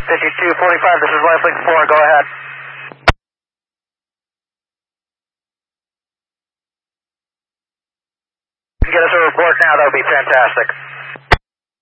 5245, this is Lifelink 4, go ahead. Get us a report now, that would be fantastic.